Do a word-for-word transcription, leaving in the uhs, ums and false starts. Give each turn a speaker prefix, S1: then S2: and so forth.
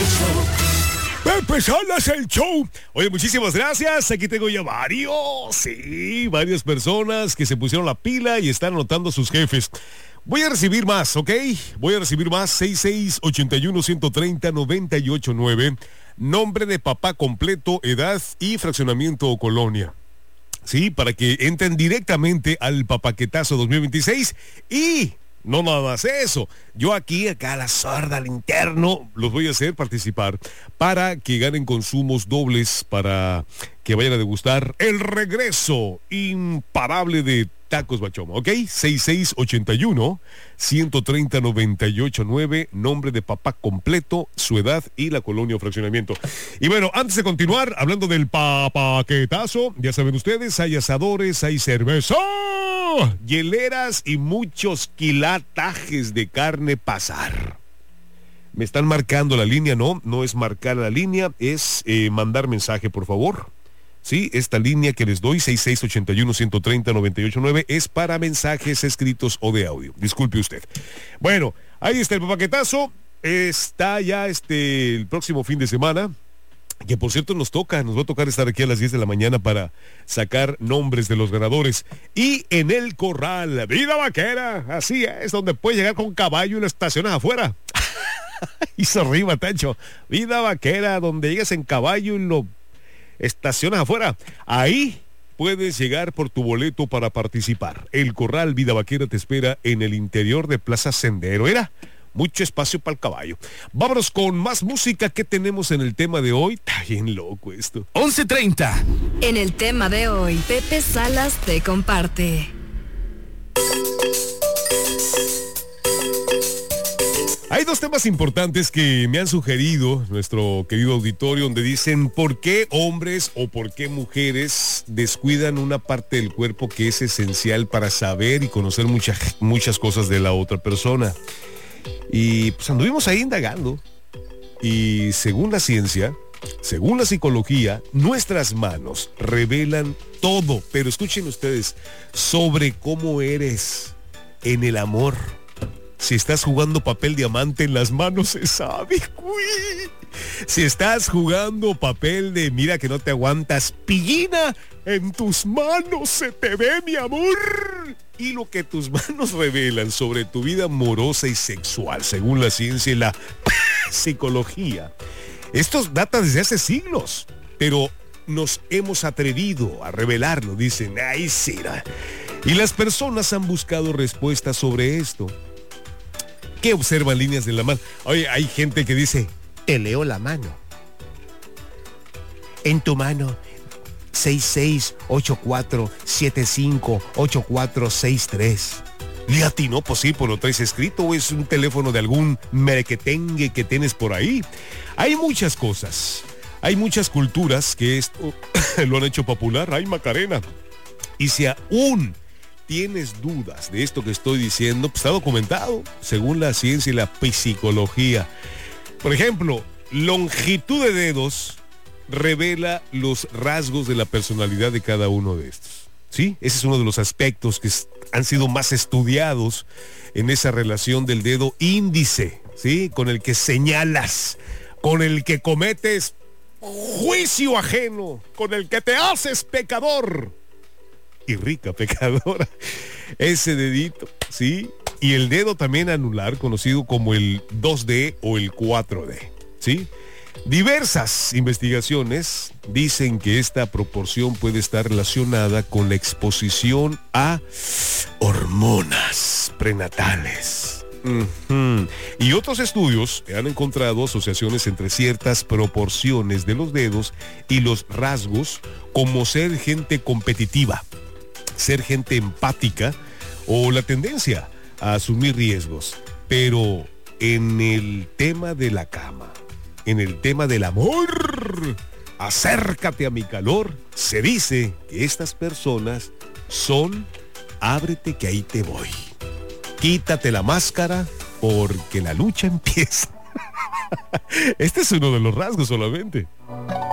S1: Pepe Salas, el show. Oye, muchísimas gracias. Aquí tengo ya varios, sí, varias personas que se pusieron la pila y están anotando a sus jefes. Voy a recibir más, ¿ok? Voy a recibir más. seis seis ocho uno, uno tres cero, nueve ocho nueve. Nombre de papá completo, edad y fraccionamiento o colonia. Sí, para que entren directamente al Papaquetazo dos mil veintiséis. Y no nada más eso, yo aquí, acá a la sorda, al interno, los voy a hacer participar para que ganen consumos dobles, para que vayan a degustar el regreso imparable de Tacos Bachoma, ¿ok? seis seis ocho uno, uno tres cero, nueve ocho nueve, nombre de papá completo, su edad y la colonia o fraccionamiento. Y bueno, antes de continuar, hablando del papaquetazo, ya saben ustedes, hay asadores, hay cerveza, hieleras y muchos quilatajes de carne pasar. Me están marcando la línea, no, no es marcar la línea, es eh, mandar mensaje, por favor. Sí, esta línea que les doy, seis seis ocho uno, uno tres cero, nueve ocho nueve, es para mensajes escritos o de audio. Disculpe usted. Bueno, ahí está el papaquetazo. Está ya este el próximo fin de semana, que por cierto nos toca, nos va a tocar estar aquí a las diez de la mañana para sacar nombres de los ganadores. Y en el corral, Vida Vaquera, así es, donde puedes llegar con caballo y lo estacionas afuera. Hizo arriba, Tacho. Vida Vaquera, donde llegas en caballo y lo estacionas afuera. Ahí puedes llegar por tu boleto para participar. El Corral Vida Vaquera te espera en el interior de Plaza Sendero. Era mucho espacio para el caballo. Vámonos con más música. que tenemos en el tema de hoy? Está bien loco esto.
S2: once treinta.
S3: En el tema de hoy, Pepe Salas te comparte.
S1: Hay dos temas importantes que me han sugerido nuestro querido auditorio, donde dicen por qué hombres o por qué mujeres descuidan una parte del cuerpo que es esencial para saber y conocer muchas, muchas cosas de la otra persona. Y pues anduvimos ahí indagando. Y según la ciencia, según la psicología, nuestras manos revelan todo, pero escuchen ustedes, sobre cómo eres en el amor. Si estás jugando papel diamante en las manos, se sabe, uy. Si estás jugando papel de mira que no te aguantas, pillina, en tus manos se te ve, mi amor. Y lo que tus manos revelan sobre tu vida amorosa y sexual, según la ciencia y la psicología, esto data desde hace siglos, pero nos hemos atrevido a revelarlo, dicen, ay, sí. Y las personas han buscado respuestas sobre esto. ¿Qué observan líneas de la mano? Oye, hay gente que dice, te leo la mano. En tu mano, seis seis ocho cuatro siete cinco ocho cuatro seis tres. Le atinó, pues sí, pues lo traes escrito, o es un teléfono de algún merequetengue que tienes por ahí. Hay muchas cosas, hay muchas culturas que esto lo han hecho popular. Ay, Macarena. Y si aún tienes dudas de esto que estoy diciendo, pues está documentado según la ciencia y la psicología. Por ejemplo, longitud de dedos revela los rasgos de la personalidad de cada uno de estos. ¿Sí? Ese es uno de los aspectos que han sido más estudiados en esa relación del dedo índice, ¿sí? Con el que señalas, con el que cometes juicio ajeno, con el que te haces pecador. Y rica pecadora, ese dedito, ¿sí? Y el dedo también anular, conocido como el dos D o el cuatro D, ¿sí? Diversas investigaciones dicen que esta proporción puede estar relacionada con la exposición a hormonas prenatales. Uh-huh. Y otros estudios han encontrado asociaciones entre ciertas proporciones de los dedos y los rasgos, como ser gente competitiva, ser gente empática o la tendencia a asumir riesgos. Pero en el tema de la cama, en el tema del amor, acércate a mi calor, se dice que estas personas son, ábrete que ahí te voy. Quítate la máscara porque la lucha empieza. Este es uno de los rasgos solamente.